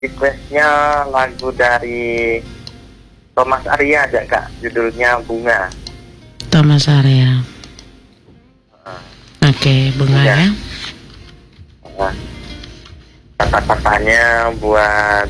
requestnya lagu dari Thomas Arya aja Kak, judulnya Bunga. Thomas Arya. Oke, Bunga ya. Nah, kata-katanya buat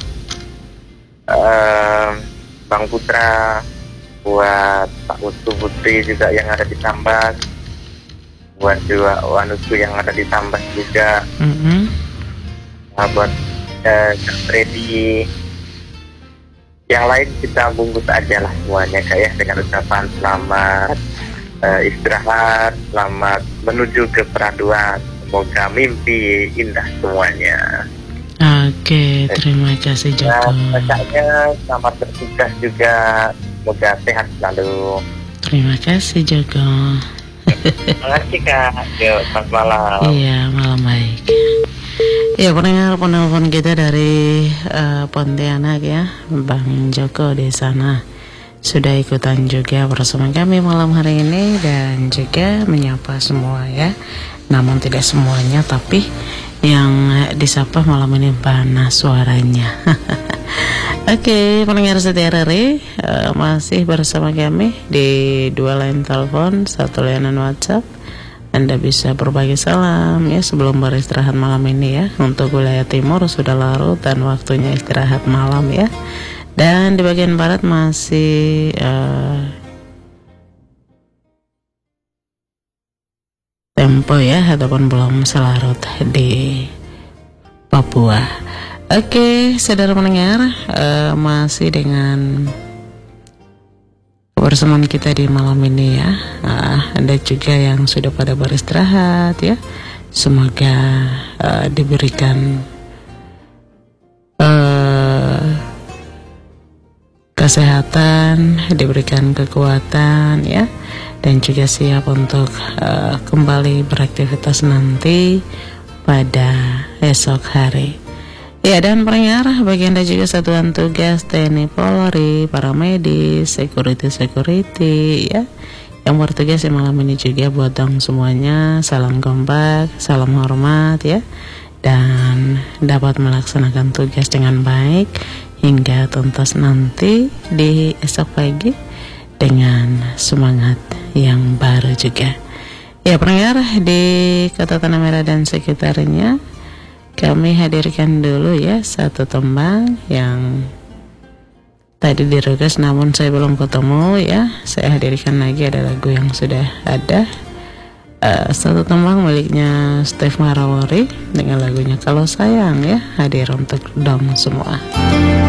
Bang Putra, buat Pak Mustu Putri juga yang ada di Tambas, buat juga Wanuku yang ada di Tambas juga. Nah, buat Kak Freddy, yang lain kita bungkus aja lah semuanya kayak dengan ucapan selamat istirahat, selamat menuju ke peraduan, semoga mimpi indah semuanya. Oke, terima kasih Joko. Kakaknya selamat bertugas juga, semoga sehat selalu. Terima kasih Joko. Terima kasih Kak. Yuk, selamat malam. Iya, malam baik. Ya, penelpon kita dari Pontianak ya, Bang Joko di sana sudah ikutan juga bersama kami malam hari ini dan juga menyapa semua ya. Namun tidak semuanya, tapi yang disapa malam ini panas suaranya. Oke, pendengar setia RRI masih bersama kami di 2 line telepon, 1 layanan WhatsApp. Anda bisa berbagi salam ya sebelum beristirahat malam ini ya. Untuk wilayah timur sudah larut dan waktunya istirahat malam ya. Dan di bagian barat masih tempo ya, ataupun belum selarut di Papua. Oke, saudara pendengar, masih dengan kebersamaan kita di malam ini ya. Anda juga yang sudah pada beristirahat ya, semoga diberikan kesehatan, diberikan kekuatan ya, dan juga siap untuk kembali beraktivitas nanti pada esok hari. Ya, dan pendengar, bagi Anda juga satuan tugas TNI Polri, para medis, security ya, yang bertugas di malam ini juga buat dong semuanya, salam kompak, salam hormat ya, dan dapat melaksanakan tugas dengan baik hingga tuntas nanti di esok pagi dengan semangat yang baru juga. Ya, pendengar, di Kota Tanah Merah dan sekitarnya kami hadirkan dulu ya satu tembang yang tadi direquest namun saya belum ketemu ya. Saya hadirkan lagi, ada lagu yang sudah ada. Satu tembang miliknya Steve Marawari dengan lagunya Kalau Sayang ya, hadir untuk dong semua.